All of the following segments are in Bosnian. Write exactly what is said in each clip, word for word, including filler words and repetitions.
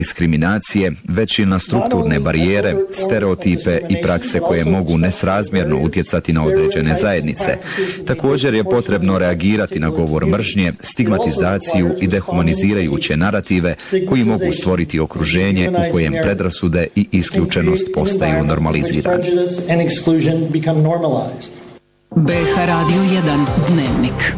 diskriminacije, već i na strukturne barijere, stereotipe i prakse koje mogu nesrazmjerno utjecati na određene zajednice. Također je potrebno reagirati na govor mržnje, stigmatizaciju i dehumanizirajuće narative koji mogu stvoriti okruženje u kojem predrasude i isključenost postaju normalizirani. B H Radio jedan dnevnik.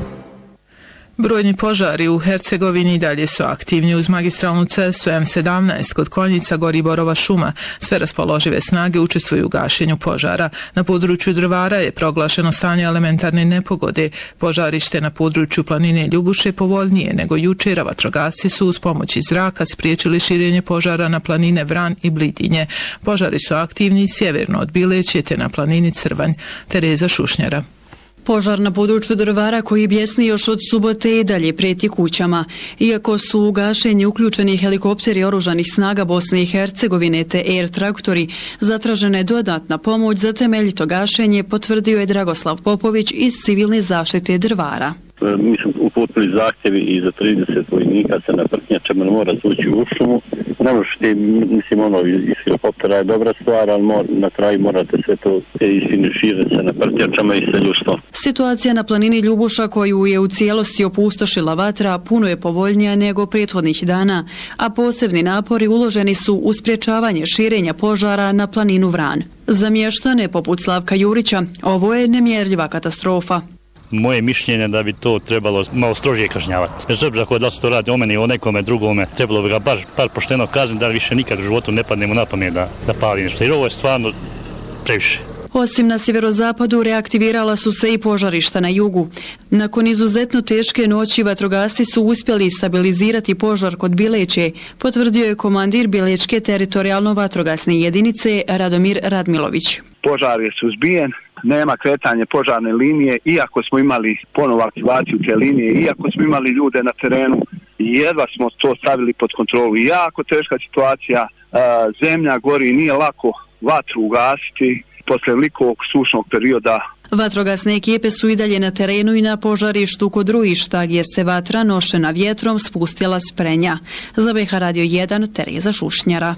Brojni požari u Hercegovini dalje su aktivni. Uz magistralnu cestu M sedamnaest kod Konjica gori borova šuma. Sve raspoložive snage učestvuju u gašenju požara. Na području Drvara je proglašeno stanje elementarne nepogode. Požarište na području planine Ljubuše povoljnije nego jučer, a vatrogasci su uz pomoć iz zraka spriječili širenje požara na planine Vran i Blidinje. Požari su aktivni sjeverno od Bileće te na planini Crvanj. Tereza Šušnjara. Požar na području Drvara koji bjesni još od subote i dalje prijeti kućama. Iako su u gašenje uključeni helikopteri oružanih snaga Bosne i Hercegovine te air traktori, zatražena je dodatna pomoć za temeljito gašenje, potvrdio je Dragoslav Popović iz civilne zaštite Drvara. Mi smo uputili zahtjevi i za trideset vojnika se na Prknjačama mora ući u šumu. Ne možete, mislim, ono iz helikoptera je dobra stvar, ali mor, na kraju morate sve to isfiniširati se na Prknjačama i sa ljudstvom. Situacija na planini Ljubuša koju je u cijelosti opustošila vatra puno je povoljnija nego prethodnih dana, a posebni napori uloženi su u sprječavanje širenja požara na planinu Vran. Za mještane poput Slavka Jurića ovo je nemjerljiva katastrofa. Moje mišljenje da bi to trebalo malo strožije kažnjavati. Bez obzira da se to radi o meni i o nekome drugome, trebalo bi ga bar, bar pošteno kazniti da više nikad u životu ne padnemo na pamet da, da pali nešto. Jer ovo je stvarno previše. Osim na sjeverozapadu, reaktivirala su se i požarišta na jugu. Nakon izuzetno teške noći, vatrogasci su uspjeli stabilizirati požar kod Bileće, potvrdio je komandir Bilečke teritorijalno-vatrogasne jedinice Radomir Radmilović. Požar je suzbijen, nema kretanje požarne linije, iako smo imali ponovo aktivaciju te linije, iako smo imali ljude na terenu, jedva smo to stavili pod kontrolu. Jako teška situacija, zemlja gori, nije lako vatru ugasiti posle velikog sušnog perioda. Vatrogasne ekipe su i dalje na terenu i na požarištu kod Rujišta, gdje se vatra nošena vjetrom spustila s Prenja. Za B H Radio jedan, Tereza Šušnjara.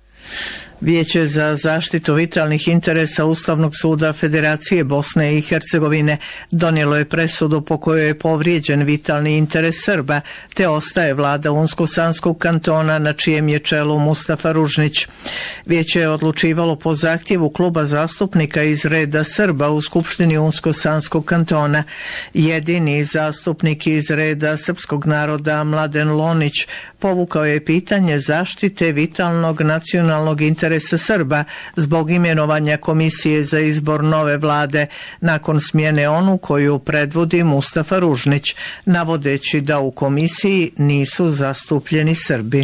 Vijeće za zaštitu vitalnih interesa Ustavnog suda Federacije Bosne i Hercegovine donijelo je presudu po kojoj je povrijeđen vitalni interes Srba, te ostaje vlada Unsko-Sanskog kantona na čijem je čelu Mustafa Ružnić. Vijeće je odlučivalo po zahtjevu kluba zastupnika iz reda Srba u Skupštini Unsko-Sanskog kantona. Jedini zastupnik iz reda srpskog naroda Mladen Lonić povukao je pitanje zaštite vitalnog nacionalnog interesa Srba zbog imenovanja komisije za izbor nove vlade nakon smjene onu koju predvodi Mustafa Ružnić, navodeći da u komisiji nisu zastupljeni Srbi.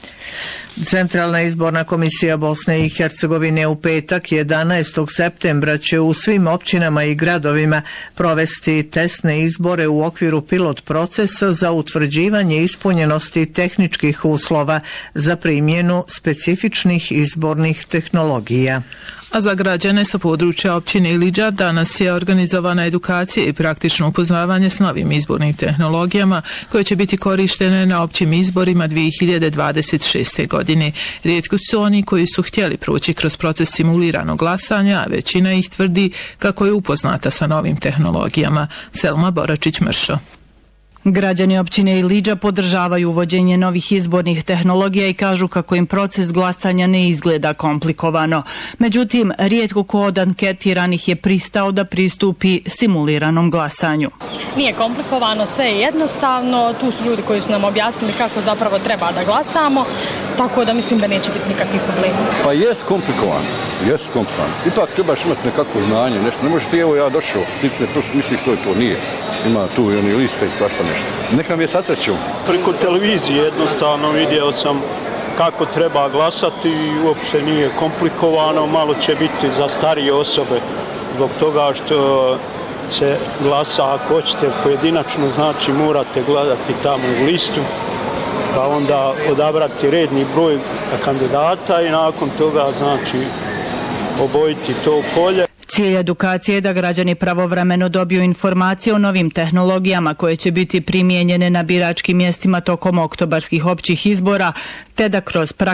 Centralna izborna komisija Bosne i Hercegovine u petak jedanaestog septembra će u svim općinama i gradovima provesti testne izbore u okviru pilot procesa za utvrđivanje ispunjenosti tehničkih uslova za primjenu specifičnih izbornih tehnologija. A za građane sa područja općine Iliđa danas je organizovana edukacija i praktično upoznavanje s novim izbornim tehnologijama koje će biti korištene na općim izborima dvije hiljade dvadeset šeste. godine. Rijetko su oni koji su htjeli proći kroz proces simuliranog glasanja, a većina ih tvrdi kako je upoznata sa novim tehnologijama. Selma Boračić-Mršo. Građani općine Iliđa podržavaju uvođenje novih izbornih tehnologija i kažu kako im proces glasanja ne izgleda komplikovano. Međutim, rijetko ko od anketiranih je pristao da pristupi simuliranom glasanju. Nije komplikovano, sve je jednostavno. Tu su ljudi koji su nam objasnili kako zapravo treba da glasamo, tako da mislim da neće biti nikakvih problema. Pa jest komplikovano, jest komplikovano. Ipak trebaš imati nekako znanje, nešto. Ne možeš ti, evo ja došao, ti ne misliš to je to, nije. Ima tu i oni liste i svašta nešto. Neka mi je sasreću. Preko televizije jednostavno vidio sam kako treba glasati i uopće nije komplikovano, malo će biti za starije osobe zbog toga što se glasa, ako hoćete pojedinačno, znači morate gledati tamo u listu, pa onda odabrati redni broj kandidata i nakon toga znači obojiti to polje. Cilj edukacije je da građani pravovremeno dobiju informacije o novim tehnologijama koje će biti primijenjene na biračkim mjestima tokom oktobarskih općih izbora, te da kroz